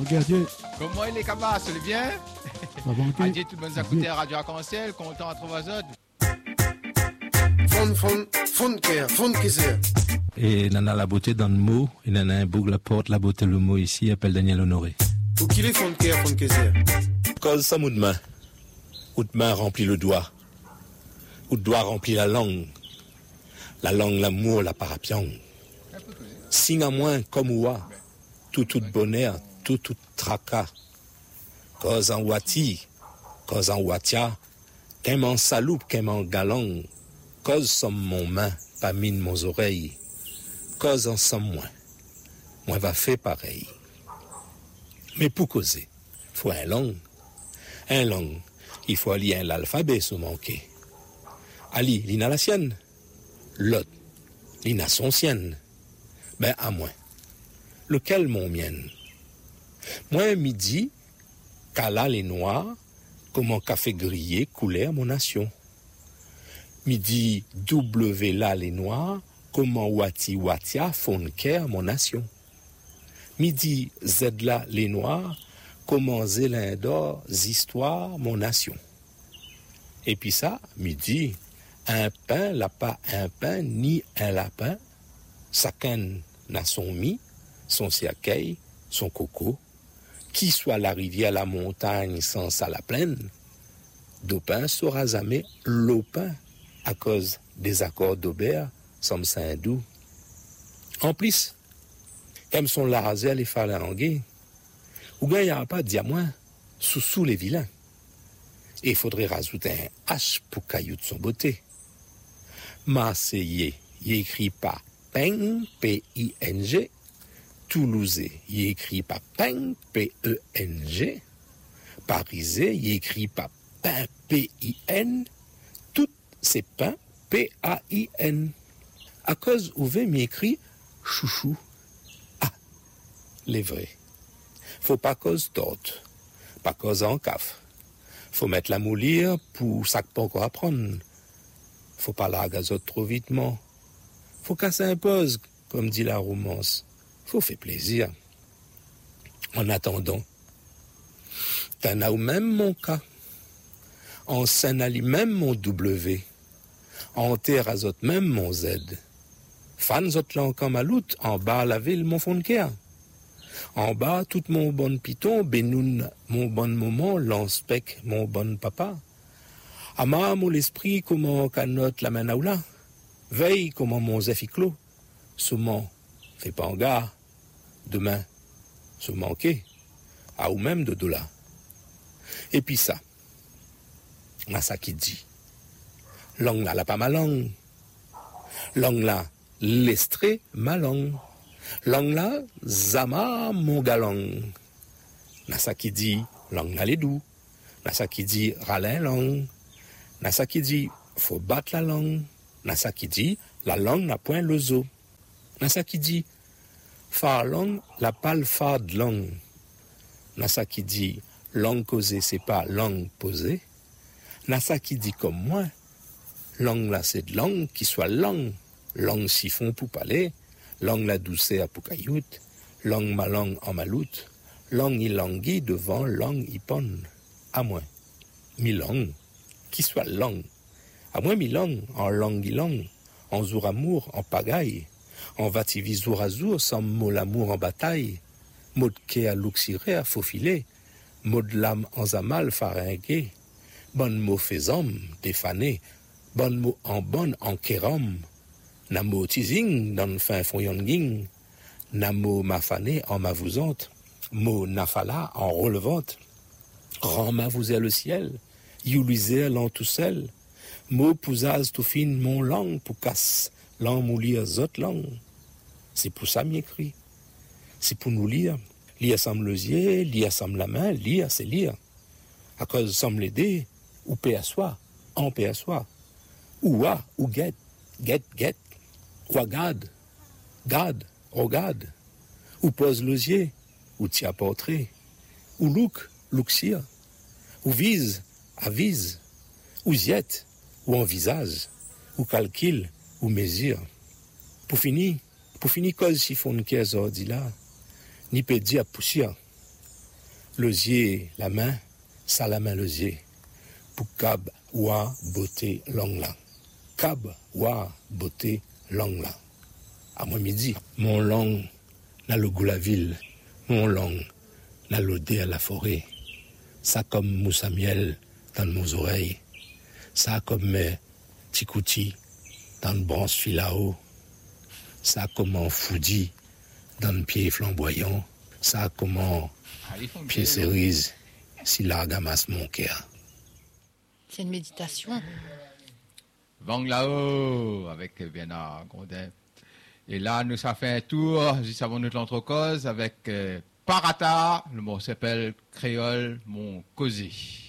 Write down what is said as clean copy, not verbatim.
Adieu. Comment il est, Kaba? C'est bien? Adieu, tout le monde a écouté Radio Arc-en-Ciel, content à trouver les autres. Et nana la beauté dans le mot, et nana un boucle la porte, la beauté le mot ici, appelle Daniel Honoré. Ou qu'il est fond que Cause ça mou de main. Ou de main remplit le doigt. Ou de doigt remplit la langue. La langue, l'amour, la parapiang. Signe à moins comme oua. Tout bonheur, tout tracas. Cause en wati, cause en watia. Qu'un en saloupe, qu'un en galang. Cause somme mon main, pas mine mon oreille. Cause en somme moins. Moi va faire pareil. Mais pour causer, faut un langue. Un langue, il faut allier l'alphabet sous manquer. Ali, l'ina la sienne. L'autre, l'ina son sienne. Ben à moi. Lequel mon mienne? Moi midi, cala les noirs, comment café grillé coulait à mon nation. Midi W là les noirs, comment wati watia fonke à mon nation. Midi Z là les noirs, comment zélin d'or histoire mon nation. Et puis ça, midi, un pain, là pas un pain, ni un lapin, chacun n'a son mi, son siaquet, son coco, qui soit la rivière, la montagne, sans à la plaine, d'opin sera jamais l'opin, à cause des accords d'Aubert, somme Saint-Doux. En plus, comme sont larasés les phalangués, ou bien il n'y a pas de diamant sous les vilains. Et il faudrait rajouter un H pour caillou de son beauté. Marseillais, il écrit pas Peng, P-I-N-G. Toulousais, il écrit pas Peng, P-E-N-G. Parisais, il écrit pas Pain, P-I-N. Tout c'est pain, P-A-I-N. À cause où m'y écrit chouchou. Ah, les vrais. Faut pas cause torte, pas cause en caf. Faut mettre la moulir pour ça que pas encore apprendre. Faut pas la gazote trop vitement. Faut qu'elle s'impose, comme dit la romance. Faut faire plaisir. En attendant, t'en as ou même mon cas. En scène à même mon W. En terre azote même mon Z. Fan zot lan comme à l'out, en bas la ville mon fond de cœur. En bas, tout mon bon piton, benoun mon bon moment, l'anspec mon bon papa. Ama mon l'esprit, comment canote la main là. Veille, comment mon zéphiclo. Souvent, fais pas en gare. Demain, se manquer. À ou même de dollars. Et puis ça. À ça qui dit. Langue là, la pas ma langue. Langue là, l'estré ma langue. Langue là, zama mon galang. Nasa qui dit, langue là les doux. Nasa qui dit, râlin langue. Nasa qui dit, faut battre la langue. Nasa qui dit, la langue n'a point le zo. Nasa qui dit, far langue, la pâle far de langue. Nasa qui dit, langue causée, c'est pas langue posée. Nasa qui dit comme moi, langue là c'est de langue qui soit langue. Langue siphon pour parler. Langue la douceur pour cailloute, langue ma langue en maloute, langue y langui devant langue y ponne. À moins, mi langue, qui soit langue. À moins mi langue, en langue y langue, en jour amour, en pagaille, en vativi jour à jour, sans mot l'amour en bataille, mot de quai à luxiré à faufiler, mot de l'âme en zamal faringué, bon mot fait homme, défané, bon mot en bonne en kéram. Namo tizing dans le fin fond yonging, namo mafané en mavouzante, mo nafala en relevante, rend mavouzer le ciel, youliser l'en tout seul, mo pouzaz tout fin mon langue pour casse, l'en moulir zot langue. C'est pour ça m'écrit. C'est pour nous lire. Lire semble le yeux, lire semble la main, lire c'est lire. À cause semble l'aider, ou paix à soi, en paix à soi. Ou à, ou get, ou garde, regarde, ou pose l'osier, ou tia portrait, ou luxir, ou vise, avise, ou ziette, ou envisage, ou calcule, ou mesure. Pour finir, cause chiffon qu'est ordi là, ni pédi à poussière, Losier, la main, ça la main losier. Pour cab, wa, beauté, long là. Cab, wa, beauté, long là. À moi midi, mon long n'a le goût la ville, mon long n'a l'odeur à la forêt. Ça comme mousse à miel dans nos oreilles. Ça comme mes tikouti dans le bronze filao. Ça comme un foudi dans le pied flamboyant. Ça comme un pied cerise si la gamasse mon cœur. C'est une méditation. Vang là-haut avec Bernard Grondin. Et là, nous avons fait un tour juste avant notre entrecause avec Parata, le mot s'appelle Créole, mon cosy.